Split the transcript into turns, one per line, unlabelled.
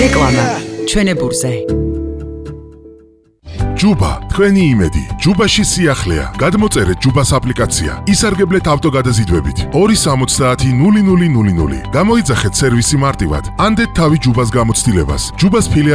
რეკლამა ჩვენებურზე.
ჯუბა, თქვენი იმედი. ჯუბაში სიახლეა. გადმოწერეთ ჯუბას აპლიკაცია. ისარგებლეთ ავტოგადაზიდვებით. 270 0000. გამოიძახეთ სერვისი მარტივად. ანდეთ თავი ჯუბას გამოცდილებას. ჯუბას